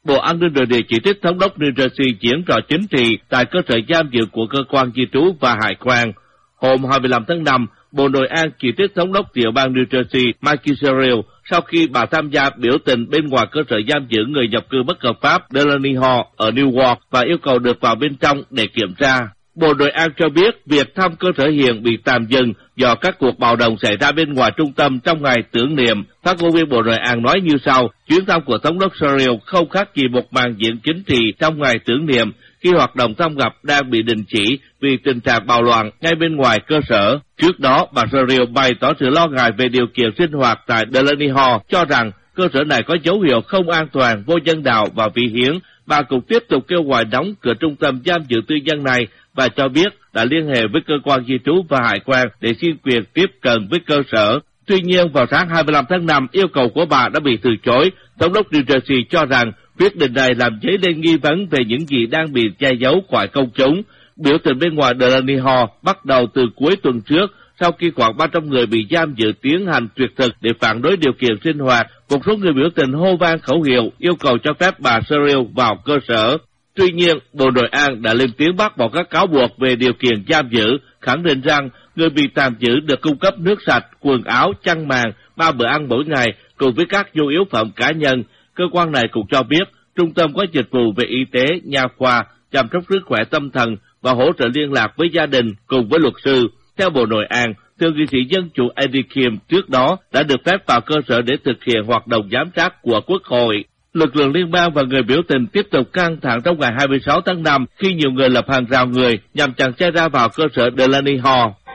Bộ An ninh Nội địa chỉ trích thống đốc New Jersey diễn trò chính trị tại cơ sở giam giữ của cơ quan di trú và hải quan. Hôm 25 tháng 5, Bộ Nội an chỉ trích thống đốc tiểu bang New Jersey Mike Sherrill sau khi bà tham gia biểu tình bên ngoài cơ sở giam giữ người nhập cư bất hợp pháp Delaney Hall ở New York và yêu cầu được vào bên trong để kiểm tra. Bộ Nội an cho biết việc thăm cơ sở hiện bị tạm dừng do các cuộc bạo động xảy ra bên ngoài trung tâm trong ngày tưởng niệm. Phát ngôn viên Bộ Nội an nói như sau: chuyến thăm của thống đốc Sherrill không khác gì một màn diễn chính trị trong ngày tưởng niệm khi hoạt động thăm gặp đang bị đình chỉ vì tình trạng bạo loạn ngay bên ngoài cơ sở. Trước đó, bà Sherrill bày tỏ sự lo ngại về điều kiện sinh hoạt tại Delaney Hall, cho rằng cơ sở này có dấu hiệu không an toàn, vô nhân đạo và vi hiến. Bà cũng tiếp tục kêu gọi đóng cửa trung tâm giam giữ tư nhân này và cho biết đã liên hệ với cơ quan di trú và hải quan để xin quyền tiếp cận với cơ sở. Tuy nhiên, vào sáng 25 tháng 5, yêu cầu của bà đã bị từ chối. Thống đốc New Jersey cho rằng quyết định này làm dấy lên nghi vấn về những gì đang bị che giấu khỏi công chúng. Biểu tình bên ngoài Delaney Hall bắt đầu từ cuối tuần trước, sau khi khoảng 300 người bị giam giữ tiến hành tuyệt thực để phản đối điều kiện sinh hoạt. Một số người biểu tình hô vang khẩu hiệu yêu cầu cho phép bà Sherrill vào cơ sở. Tuy nhiên, Bộ Nội an đã lên tiếng bác bỏ các cáo buộc về điều kiện giam giữ, khẳng định rằng người bị tạm giữ được cung cấp nước sạch, quần áo, chăn màn, 3 bữa ăn mỗi ngày cùng với các nhu yếu phẩm cá nhân. Cơ quan này cũng cho biết trung tâm có dịch vụ về y tế, nha khoa, chăm sóc sức khỏe tâm thần và hỗ trợ liên lạc với gia đình cùng với luật sư. Theo Bộ Nội an, thượng nghị sĩ Dân chủ Eddie Kim trước đó đã được phép vào cơ sở để thực hiện hoạt động giám sát của Quốc hội. Lực lượng liên bang và người biểu tình tiếp tục căng thẳng trong ngày 26 tháng 5 khi nhiều người lập hàng rào người nhằm chặn xe ra vào cơ sở Delaney Hall.